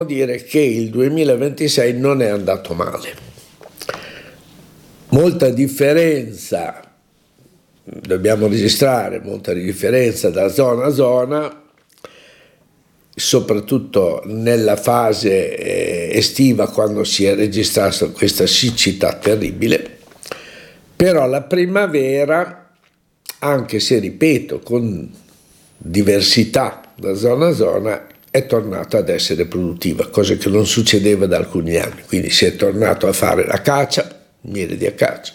dire che il 2026 non è andato male. Molta differenza, dobbiamo registrare molta differenza da zona a zona, soprattutto nella fase estiva, quando si è registrata questa siccità terribile. Però la primavera, anche se ripeto con diversità da zona a zona, è tornata ad essere produttiva, cosa che non succedeva da alcuni anni. Quindi si è tornato a fare la caccia, miele di acacia,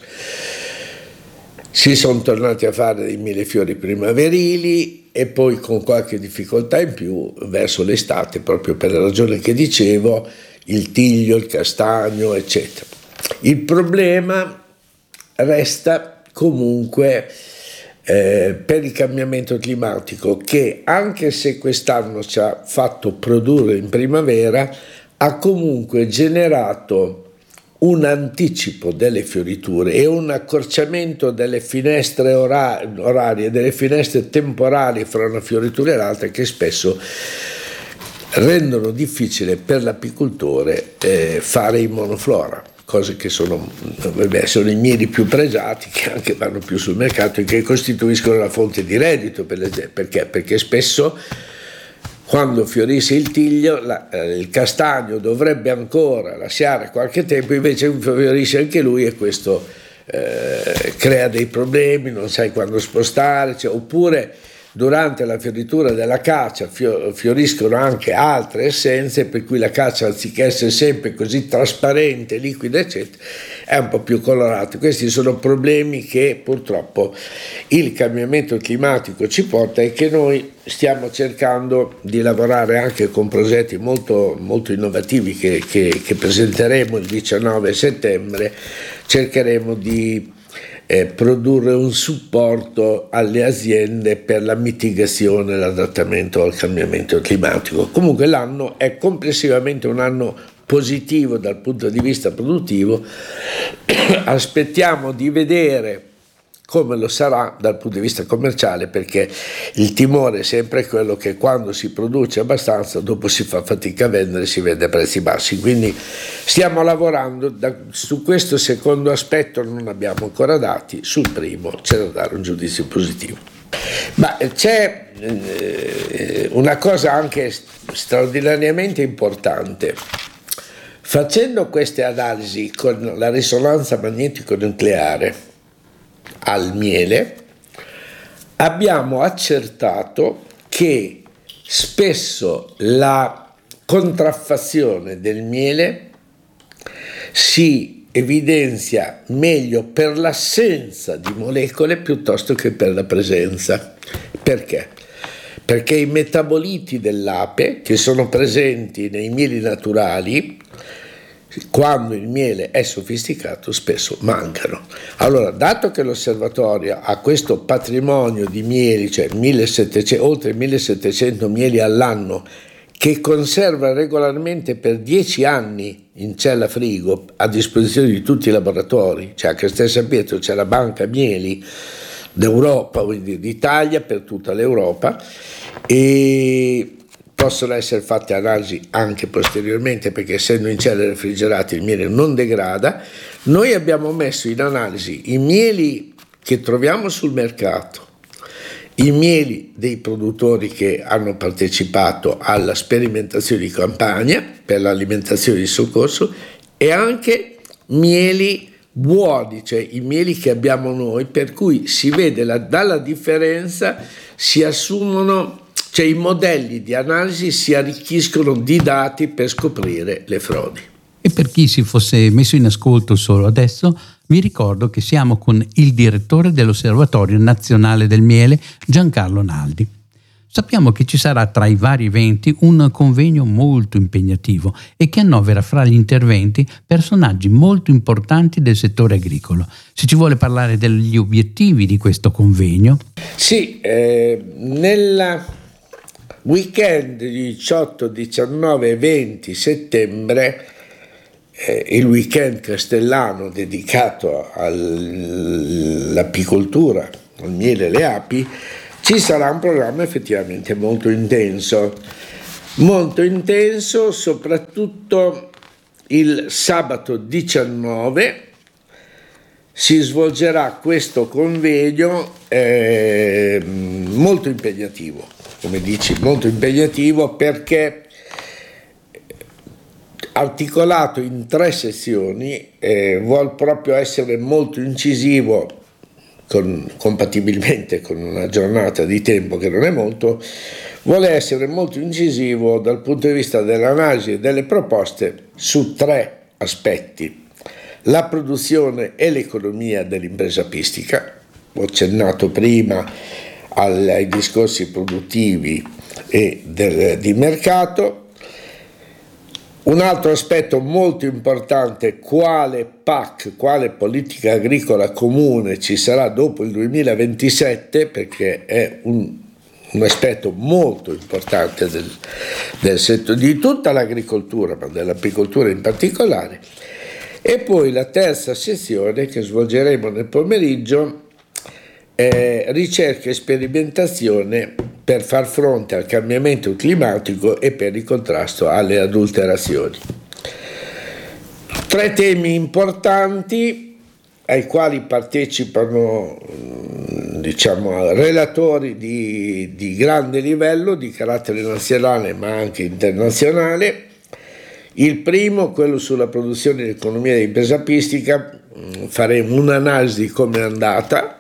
si sono tornati a fare dei millefiori primaverili e poi, con qualche difficoltà in più, verso l'estate, proprio per la ragione che dicevo, il tiglio, il castagno, eccetera. Il problema resta comunque per il cambiamento climatico, che anche se quest'anno ci ha fatto produrre in primavera, ha comunque generato un anticipo delle fioriture e un accorciamento delle finestre orarie, delle finestre temporali fra una fioritura e l'altra, che spesso rendono difficile per l'apicoltore fare in monoflora, cose che sono i mieli più pregiati, che anche vanno più sul mercato e che costituiscono la fonte di reddito, perché spesso, quando fiorisce il tiglio, il castagno dovrebbe ancora lasciare qualche tempo, invece fiorisce anche lui e questo crea dei problemi, non sai quando spostare, oppure durante la fioritura della caccia fioriscono anche altre essenze, per cui la caccia, anziché essere sempre così trasparente, liquida, eccetera, è un po' più colorata. Questi sono problemi che purtroppo il cambiamento climatico ci porta e che noi stiamo cercando di lavorare anche con progetti molto, molto innovativi che presenteremo il 19 settembre. Cercheremo di produrre un supporto alle aziende per la mitigazione e l'adattamento al cambiamento climatico. Comunque l'anno è complessivamente un anno positivo dal punto di vista produttivo. Aspettiamo di vedere come lo sarà dal punto di vista commerciale, perché il timore è sempre quello che quando si produce abbastanza, dopo si fa fatica a vendere, si vende a prezzi bassi. Quindi stiamo lavorando su questo secondo aspetto, non abbiamo ancora dati, sul primo c'è da dare un giudizio positivo. Ma c'è una cosa anche straordinariamente importante. Facendo queste analisi con la risonanza magnetico-nucleare al miele, abbiamo accertato che spesso la contraffazione del miele si evidenzia meglio per l'assenza di molecole piuttosto che per la presenza. Perché? Perché i metaboliti dell'ape, che sono presenti nei mieli naturali, quando il miele è sofisticato spesso mancano. Allora, dato che l'osservatorio ha questo patrimonio di mieli, cioè oltre 1700 mieli all'anno, che conserva regolarmente per 10 anni in cella frigo a disposizione di tutti i laboratori, cioè a Castel San Pietro c'è la banca mieli d'Europa, quindi d'Italia per tutta l'Europa, e possono essere fatte analisi anche posteriormente, perché essendo in celle refrigerate il miele non degrada. Noi abbiamo messo in analisi i mieli che troviamo sul mercato, i mieli dei produttori che hanno partecipato alla sperimentazione di campagna per l'alimentazione di soccorso, e anche mieli buoni, cioè i mieli che abbiamo noi, per cui si vede dalla differenza si assumono, cioè i modelli di analisi si arricchiscono di dati per scoprire le frodi. E per chi si fosse messo in ascolto solo adesso, vi ricordo che siamo con il direttore dell'Osservatorio Nazionale del Miele, Giancarlo Naldi. Sappiamo che ci sarà tra i vari eventi un convegno molto impegnativo e che annovera fra gli interventi personaggi molto importanti del settore agricolo. Se ci vuole parlare degli obiettivi di questo convegno. Sì, nella weekend 18, 19 e 20 settembre, il weekend castellano dedicato all'apicoltura, al miele e alle api, ci sarà un programma effettivamente molto intenso. molto intenso, soprattutto il sabato 19 si svolgerà questo convegno molto impegnativo, come dici, molto impegnativo perché articolato in 3 sezioni, vuol proprio essere molto incisivo, compatibilmente con una giornata di tempo che non è molto, vuole essere molto incisivo dal punto di vista dell'analisi e delle proposte su 3 aspetti: la produzione e l'economia dell'impresa apistica. Ho accennato prima ai discorsi produttivi e di mercato. Un altro aspetto molto importante: quale PAC, quale politica agricola comune ci sarà dopo il 2027, perché è un aspetto molto importante del settore, di tutta l'agricoltura, ma dell'apicoltura in particolare. E poi la terza sezione che svolgeremo nel pomeriggio è ricerca e sperimentazione per far fronte al cambiamento climatico e per il contrasto alle adulterazioni. 3 temi importanti ai quali partecipano, diciamo, relatori di grande livello, di carattere nazionale ma anche internazionale. Il primo, quello sulla produzione e l'economia dell'impresa apistica, faremo un'analisi di come è andata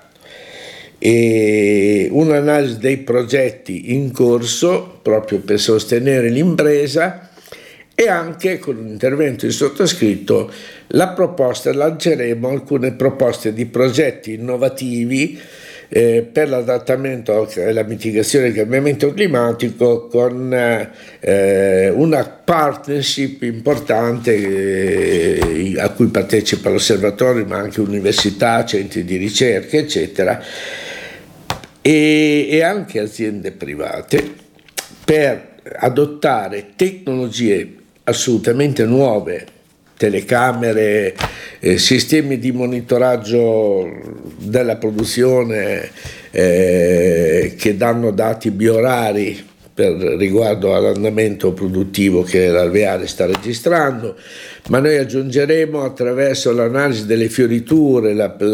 e un'analisi dei progetti in corso proprio per sostenere l'impresa, e anche con un intervento di sottoscritto lanceremo alcune proposte di progetti innovativi per l'adattamento e la mitigazione del cambiamento climatico, con una partnership importante a cui partecipa l'osservatorio, ma anche università, centri di ricerca, eccetera, e anche aziende private, per adottare tecnologie assolutamente nuove, telecamere, sistemi di monitoraggio della produzione che danno dati biorari per riguardo all'andamento produttivo che l'alveare sta registrando, ma noi aggiungeremo, attraverso l'analisi delle fioriture,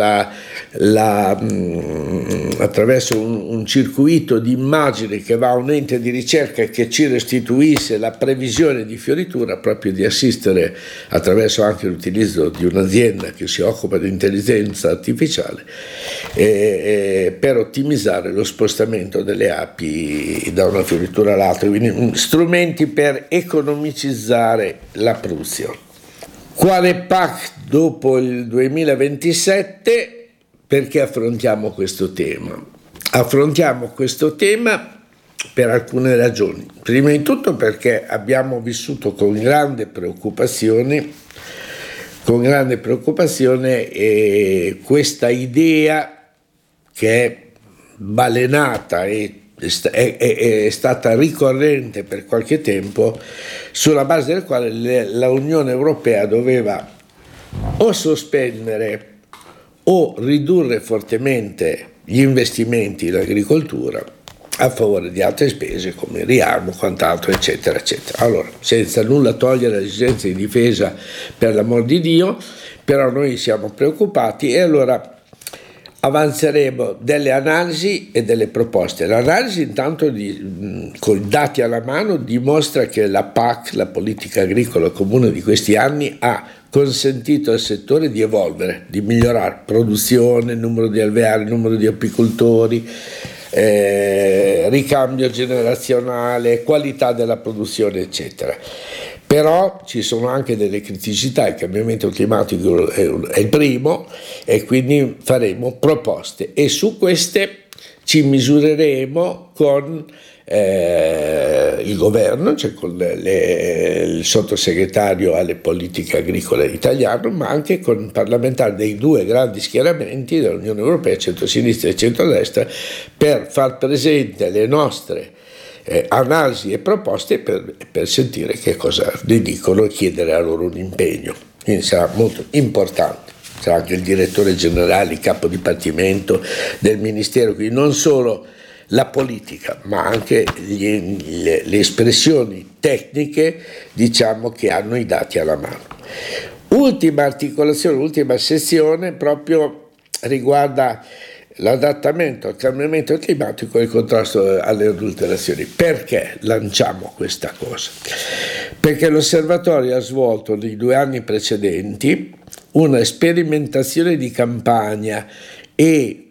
attraverso un circuito di immagini che va a un ente di ricerca che ci restituisce la previsione di fioritura, proprio di assistere, attraverso anche l'utilizzo di un'azienda che si occupa di intelligenza artificiale, per ottimizzare lo spostamento delle api da una fioritura all'altra, quindi strumenti per economicizzare la produzione. Quale PAC dopo il 2027? Perché affrontiamo questo tema? Affrontiamo questo tema per alcune ragioni. Prima di tutto perché abbiamo vissuto con grande preoccupazione questa idea che è balenata e è stata ricorrente per qualche tempo, sulla base del quale l'Unione Europea doveva o sospendere o ridurre fortemente gli investimenti in agricoltura a favore di altre spese come il riarmo, quant'altro, eccetera, eccetera. Allora, senza nulla togliere le esigenze di difesa, per l'amor di Dio, però noi siamo preoccupati, e allora avanzeremo delle analisi e delle proposte. L'analisi, intanto, con i dati alla mano, dimostra che la PAC, la politica agricola comune di questi anni, ha consentito al settore di evolvere, di migliorare produzione, numero di alveari, numero di apicoltori, ricambio generazionale, qualità della produzione, eccetera. Però ci sono anche delle criticità, il cambiamento climatico è il primo, e quindi faremo proposte, e su queste ci misureremo con il governo, cioè con il sottosegretario alle politiche agricole italiano, ma anche con parlamentari dei 2 grandi schieramenti dell'Unione Europea, centrosinistra e centrodestra, per far presente le nostre analisi e proposte, per sentire che cosa ne dicono e chiedere a loro un impegno. Quindi sarà molto importante. Sarà anche il direttore generale, il capo dipartimento del Ministero, quindi non solo la politica, ma anche le espressioni tecniche, diciamo, che hanno i dati alla mano. Ultima articolazione, ultima sezione proprio riguarda l'adattamento al cambiamento climatico e il contrasto alle adulterazioni. Perché lanciamo questa cosa? Perché l'osservatorio ha svolto nei 2 anni precedenti una sperimentazione di campagna e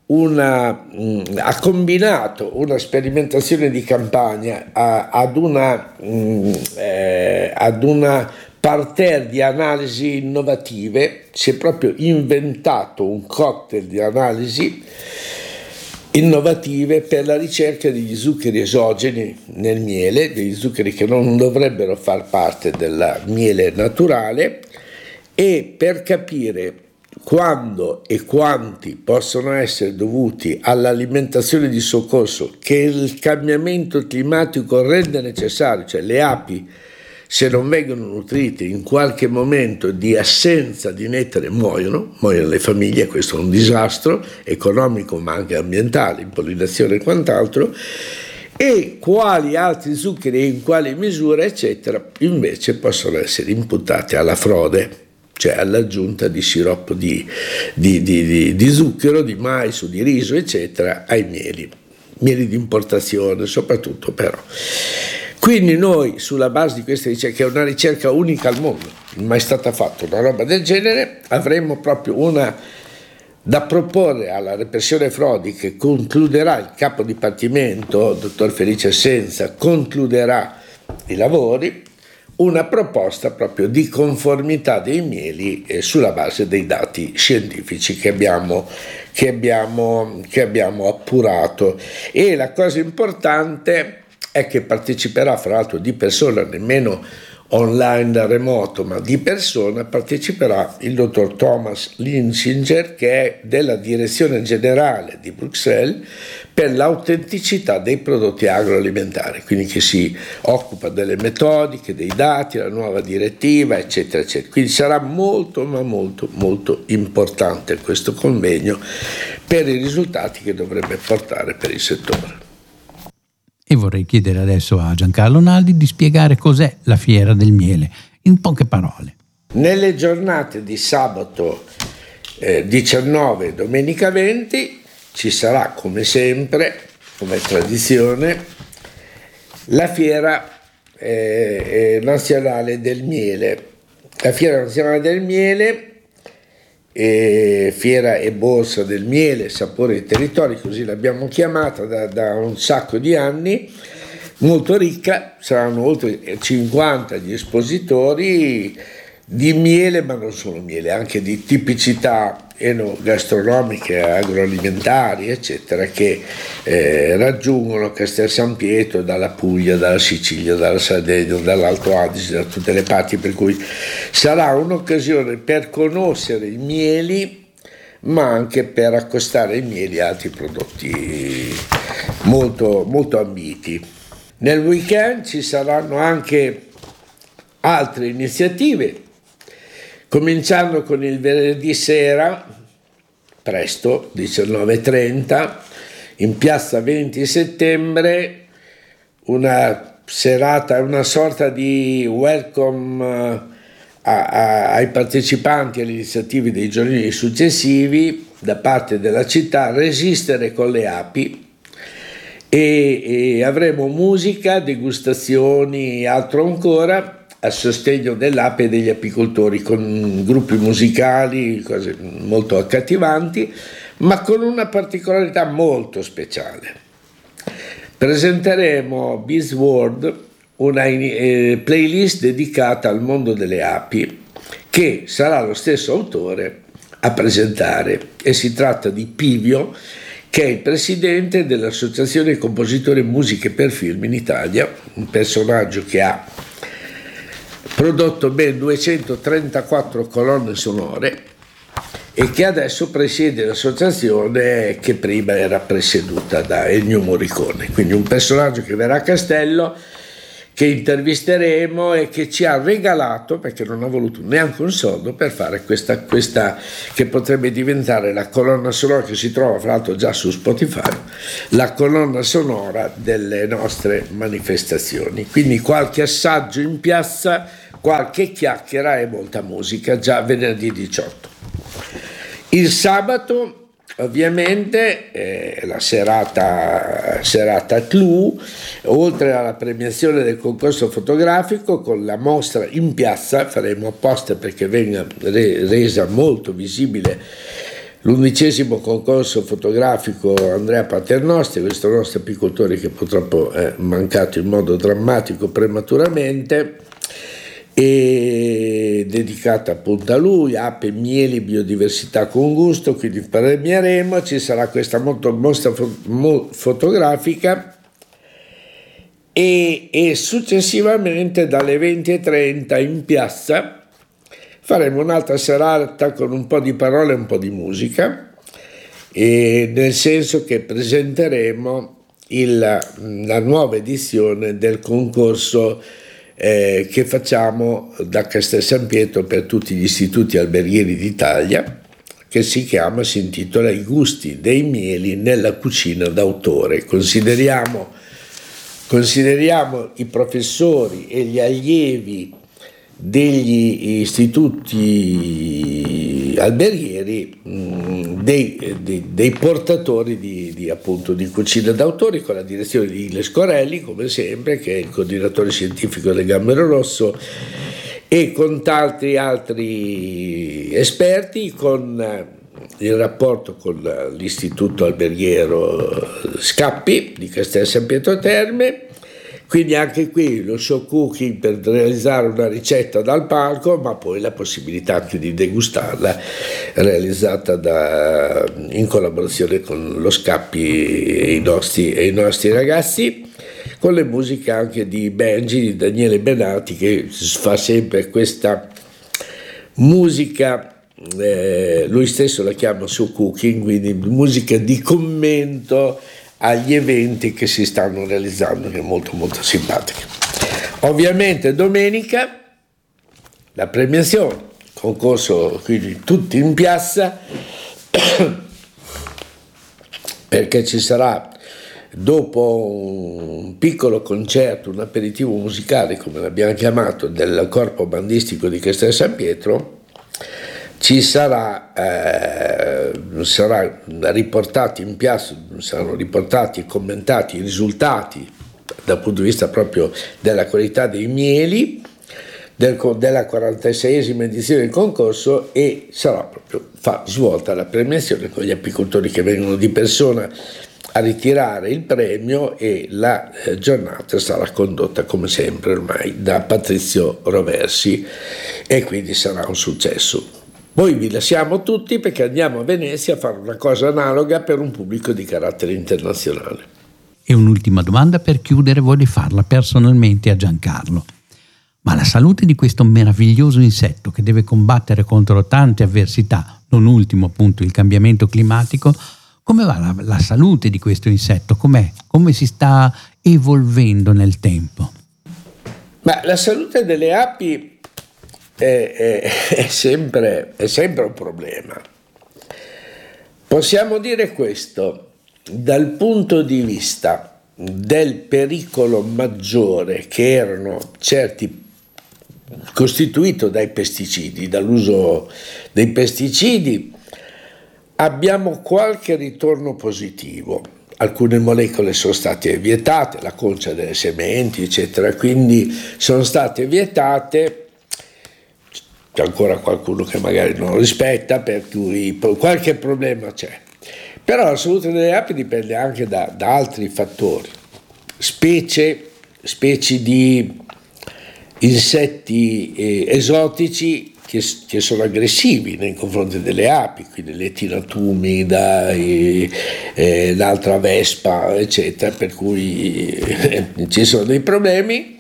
ha combinato una sperimentazione di campagna ad una parterre di analisi innovative. Si è proprio inventato un cocktail di analisi innovative per la ricerca degli zuccheri esogeni nel miele, degli zuccheri che non dovrebbero far parte del miele naturale, e per capire quando e quanti possono essere dovuti all'alimentazione di soccorso che il cambiamento climatico rende necessario, cioè le api, se non vengono nutrite in qualche momento di assenza di nettare, muoiono le famiglie. Questo è un disastro economico ma anche ambientale, impollinazione e quant'altro, e quali altri zuccheri e in quali misura eccetera invece possono essere imputati alla frode, cioè all'aggiunta di siroppo di zucchero, di mais o di riso eccetera ai mieli di importazione soprattutto. Però quindi noi, sulla base di questa ricerca, che è una ricerca unica al mondo, non è mai stata fatta una roba del genere, avremo proprio una da proporre alla repressione frodi, che concluderà il capo dipartimento, dottor Felice Essenza, concluderà i lavori, una proposta proprio di conformità dei mieli sulla base dei dati scientifici che abbiamo appurato. E la cosa importante è che parteciperà, fra l'altro di persona, nemmeno online da remoto, ma di persona, parteciperà il dottor Thomas Linsinger, che è della Direzione Generale di Bruxelles per l'autenticità dei prodotti agroalimentari, quindi che si occupa delle metodiche, dei dati, la nuova direttiva, eccetera, eccetera. Quindi sarà molto, ma molto, molto importante questo convegno per i risultati che dovrebbe portare per il settore. E vorrei chiedere adesso a Giancarlo Naldi di spiegare cos'è la Fiera del Miele, in poche parole. Nelle giornate di sabato 19 e domenica 20 ci sarà, come sempre, come tradizione, la Fiera Nazionale del Miele. La Fiera Nazionale del Miele, Fiera e Borsa del Miele, Sapore e Territori, così l'abbiamo chiamata da un sacco di anni, molto ricca. Saranno oltre 50 gli espositori di miele, ma non solo miele, anche di tipicità enogastronomiche, agroalimentari, eccetera, che raggiungono Castel San Pietro dalla Puglia, dalla Sicilia, dalla Sardegna, dall'Alto Adige, da tutte le parti, per cui sarà un'occasione per conoscere i mieli, ma anche per accostare ai mieli altri prodotti molto, molto ambiti. Nel weekend ci saranno anche altre iniziative, cominciando con il venerdì sera, presto, 19:30, in piazza 20 settembre, una serata, una sorta di welcome ai partecipanti alle iniziative dei giorni successivi da parte della città, Resistere con le api, e avremo musica, degustazioni e altro ancora a sostegno dell'ape e degli apicoltori, con gruppi musicali, cose molto accattivanti, ma con una particolarità molto speciale. Presenteremo Bees World, una playlist dedicata al mondo delle api, che sarà lo stesso autore a presentare, e si tratta di Pivio, che è il presidente dell'Associazione Compositori Musiche per Film in Italia, un personaggio che ha prodotto ben 234 colonne sonore e che adesso presiede l'associazione che prima era presieduta da Ennio Morricone. Quindi un personaggio che verrà a Castello, che intervisteremo e che ci ha regalato, perché non ha voluto neanche un soldo, per fare questa che potrebbe diventare la colonna sonora, che si trova fra l'altro già su Spotify, la colonna sonora delle nostre manifestazioni. Quindi qualche assaggio in piazza, qualche chiacchiera e molta musica già venerdì 18. Il sabato ovviamente la serata clou, oltre alla premiazione del concorso fotografico con la mostra in piazza, faremo apposta perché venga resa molto visibile l'11° concorso fotografico Andrea Paternoster, questo nostro apicoltore che purtroppo è mancato in modo drammatico prematuramente, e dedicata appunto a lui, ape, mieli, biodiversità con gusto. Quindi premieremo, ci sarà questa mostra fotografica e successivamente dalle 20:30 in piazza faremo un'altra serata con un po' di parole e un po' di musica, e nel senso che presenteremo la nuova edizione del concorso che facciamo da Castel San Pietro per tutti gli istituti alberghieri d'Italia, che si intitola I gusti dei mieli nella cucina d'autore. Consideriamo i professori e gli allievi degli istituti alberghieri dei portatori di cucina d'autore, con la direzione di Iles Corelli, come sempre, che è il coordinatore scientifico del Gambero Rosso, e con tanti altri esperti, con il rapporto con l'istituto alberghiero Scappi di Castel San Pietro Terme. Quindi anche qui lo show cooking per realizzare una ricetta dal palco, ma poi la possibilità anche di degustarla, realizzata in collaborazione con lo Scappi e i nostri ragazzi, con le musiche anche di Benji, di Daniele Benati, che fa sempre questa musica, lui stesso la chiama show cooking, quindi musica di commento agli eventi che si stanno realizzando, che è molto molto simpatica. Ovviamente domenica la premiazione, concorso quindi tutti in piazza, perché ci sarà, dopo un piccolo concerto, un aperitivo musicale come l'abbiamo chiamato, del corpo bandistico di Castel San Pietro, ci saranno riportati in piazza, saranno riportati e commentati i risultati dal punto di vista proprio della qualità dei mieli della 46esima edizione del concorso, e sarà proprio svolta la premiazione con gli apicoltori che vengono di persona a ritirare il premio, e la giornata sarà condotta come sempre ormai da Patrizio Roversi, e quindi sarà un successo. Poi vi lasciamo tutti perché andiamo a Venezia a fare una cosa analoga per un pubblico di carattere internazionale. E un'ultima domanda per chiudere vorrei farla personalmente a Giancarlo. Ma la salute di questo meraviglioso insetto che deve combattere contro tante avversità, non ultimo appunto il cambiamento climatico, come va la salute di questo insetto? Come si sta evolvendo nel tempo? Ma la salute delle api è sempre un problema. Possiamo dire questo: dal punto di vista del pericolo maggiore, che erano costituito dai pesticidi, dall'uso dei pesticidi, abbiamo qualche ritorno positivo. Alcune molecole sono state vietate, la concia delle sementi, eccetera, quindi sono state vietate. C'è ancora qualcuno che magari non lo rispetta, per cui qualche problema c'è. Però la salute delle api dipende anche da altri fattori, specie di insetti esotici che sono aggressivi nei confronti delle api, quindi le tinatumida, l'altra vespa, eccetera, per cui ci sono dei problemi.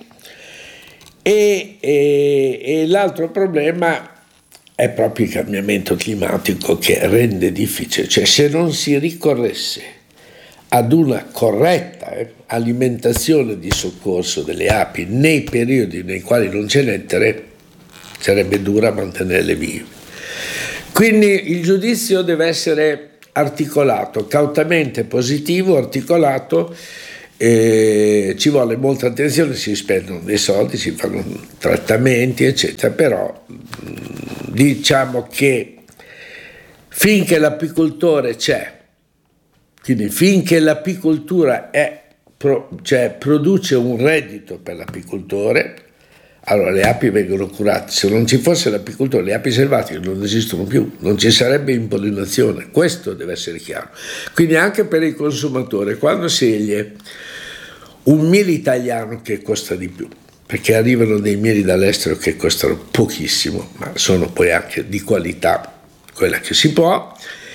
E l'altro problema è proprio il cambiamento climatico, che rende difficile, cioè se non si ricorresse ad una corretta alimentazione di soccorso delle api nei periodi nei quali non c'è nettere, sarebbe dura mantenerle vive. Quindi il giudizio deve essere articolato, cautamente positivo, articolato. Ci vuole molta attenzione, si spendono dei soldi, si fanno trattamenti eccetera, però diciamo che finché l'apicoltore c'è, quindi finché l'apicoltura produce un reddito per l'apicoltore, allora le api vengono curate. Se non ci fosse l'apicoltore, le api selvatiche non esistono più, non ci sarebbe impollinazione, questo deve essere chiaro. Quindi anche per il consumatore, quando sceglie un miele italiano che costa di più, perché arrivano dei mieli dall'estero che costano pochissimo, ma sono poi anche di qualità, quella che si può,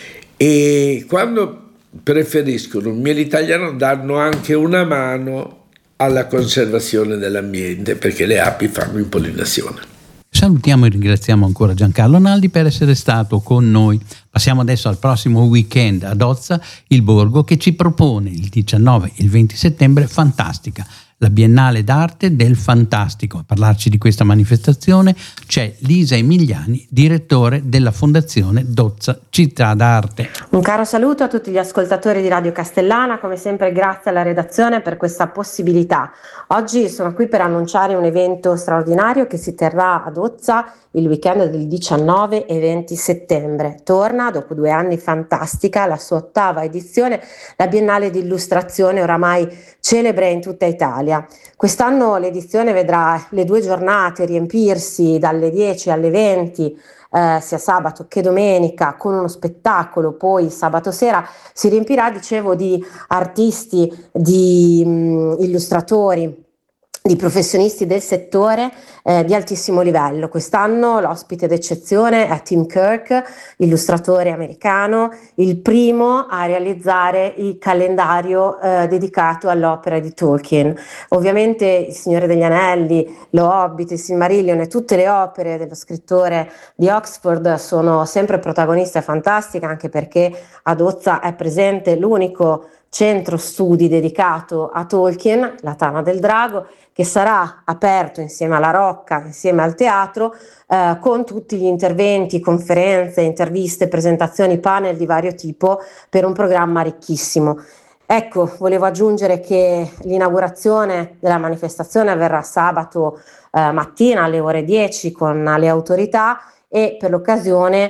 e quando preferiscono un miele italiano danno anche una mano alla conservazione dell'ambiente, perché le api fanno impollinazione. Salutiamo e ringraziamo ancora Giancarlo Naldi per essere stato con noi. Passiamo adesso al prossimo weekend ad Ozza, il borgo che ci propone il 19 e il 20 settembre Fantastica, la Biennale d'Arte del Fantastico. A parlarci di questa manifestazione c'è Lisa Emiliani, direttore della Fondazione Dozza Città d'Arte. Un caro saluto a tutti gli ascoltatori di Radio Castellana, come sempre grazie alla redazione per questa possibilità. Oggi sono qui per annunciare un evento straordinario che si terrà ad Ozza il weekend del 19 e 20 settembre. Torna, dopo 2 anni, Fantastica, la sua 8ª edizione, la Biennale di Illustrazione, oramai celebre in tutta Italia. Quest'anno l'edizione vedrà le 2 giornate riempirsi dalle 10 alle 20, sia sabato che domenica, con uno spettacolo. Poi sabato sera si riempirà, dicevo, di artisti, di illustratori, di professionisti del settore di altissimo livello. Quest'anno l'ospite d'eccezione è Tim Kirk, illustratore americano, il primo a realizzare il calendario dedicato all'opera di Tolkien. Ovviamente Il Signore degli Anelli, Lo Hobbit, Il Silmarillion e tutte le opere dello scrittore di Oxford sono sempre protagoniste fantastiche, anche perché ad Ozza è presente l'unico centro studi dedicato a Tolkien, la Tana del Drago, che sarà aperto insieme alla Rocca, insieme al teatro, con tutti gli interventi, conferenze, interviste, presentazioni, panel di vario tipo, per un programma ricchissimo. Ecco, volevo aggiungere che l'inaugurazione della manifestazione avverrà sabato mattina alle ore 10 con le autorità, e per l'occasione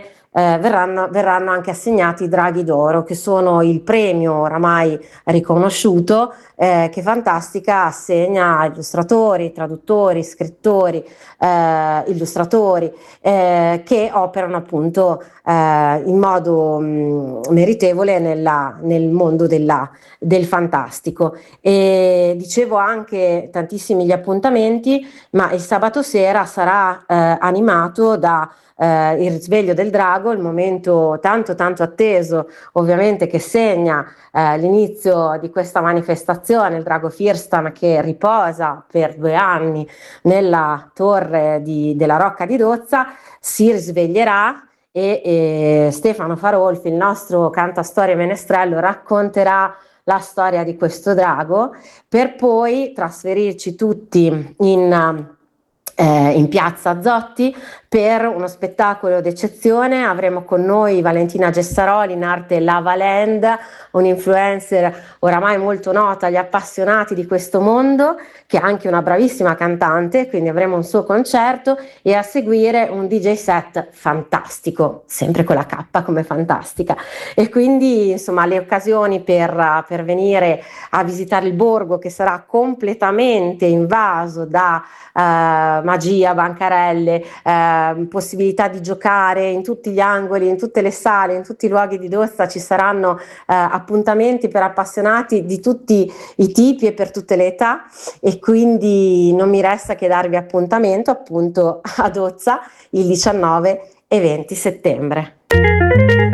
verranno anche assegnati i draghi d'oro, che sono il premio oramai riconosciuto che Fantastica assegna a illustratori, traduttori, scrittori, illustratori che operano appunto in modo meritevole nel mondo del fantastico. E dicevo, anche tantissimi gli appuntamenti, ma il sabato sera sarà animato da il risveglio del drago, il momento tanto atteso, ovviamente, che segna l'inizio di questa manifestazione. Il drago Firstan, che riposa per 2 anni nella torre della Rocca di Dozza, si risveglierà, e Stefano Farolfi, il nostro cantastorie menestrello, racconterà la storia di questo drago, per poi trasferirci tutti in piazza Zotti per uno spettacolo d'eccezione. Avremo con noi Valentina Gessaroli, in arte Lava Land, un'influencer oramai molto nota agli appassionati di questo mondo, che è anche una bravissima cantante, quindi avremo un suo concerto, e a seguire un DJ set fantastico, sempre con la K come Fantastica. E quindi insomma le occasioni per venire a visitare il borgo, che sarà completamente invaso da magia, bancarelle, possibilità di giocare in tutti gli angoli, in tutte le sale, in tutti i luoghi di Dozza. Ci saranno appuntamenti per appassionati di tutti i tipi e per tutte le età, e quindi non mi resta che darvi appuntamento appunto a Dozza il 19 e 20 settembre.